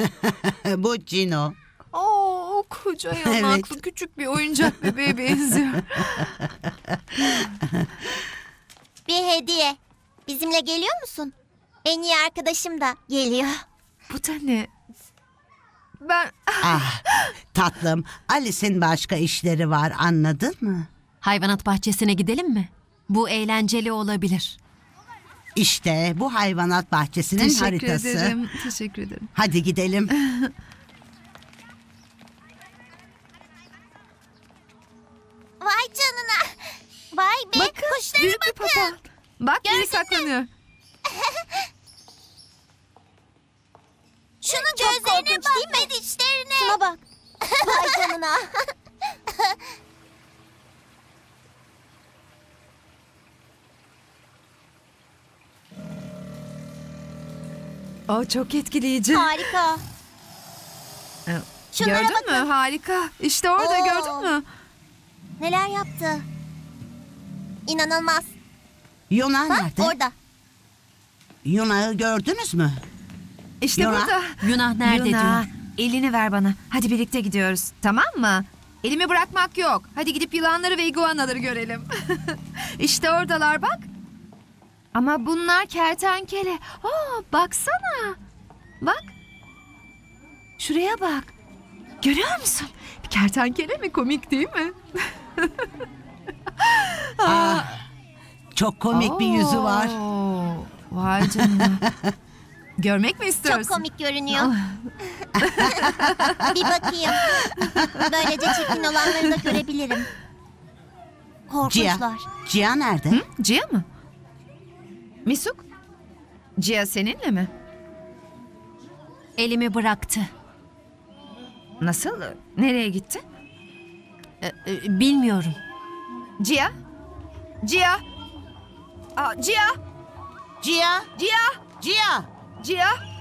Bu Cino. Oo, koca yanaklı küçük bir oyuncak bebeğe benziyor. Bir hediye. Bizimle geliyor musun? En iyi arkadaşım da geliyor. Bu da ne? Ben... Ah, tatlım, Alice'in başka işleri var, anladın mı? Hayvanat bahçesine gidelim mi? Bu eğlenceli olabilir. İşte bu hayvanat bahçesinin Teşekkür haritası. ederim. Teşekkür ederim. Hadi gidelim. Vay canına. Vay be. Bakın, Kuşlara büyük bir bakın. papağan. Bak biri Gördün mü? saklanıyor. Şunun gözlerine bak ve dişlerine. Şuna bak. Vay canına. Aa, çok etkileyici. Harika. Şunlara Gördün bakın. mü? Harika. İşte orada Oo. gördün mü? Neler yaptı? İnanılmaz. Yuna Bak nerede? orada. Yuna'yı gördünüz mü? İşte Yuna. burada. Yuna nerede Yuna, diyor. elini ver bana. Hadi birlikte gidiyoruz. Tamam mı? Elimi bırakmak yok. Hadi gidip yılanları ve iguanaları görelim. İşte oradalar bak. Ama bunlar kertenkele. Aa, baksana. Bak. Şuraya bak. Görüyor musun? Bir kertenkele mi? Komik değil mi? Çok komik bir yüzü var. Oo, vay canına. Görmek mi istiyorsun? Çok komik görünüyor. Bir bakayım. Böylece çirkin olanları da görebilirim. Cia. Korkunçlar. Cia nerede? Hı? Cia mı? Misuk? Cia seninle mi? Elimi bıraktı. Nasıl? Nereye gitti? Bilmiyorum. Cia? Cia? Aa, Cia? Cia! Cia? Cia! Cia?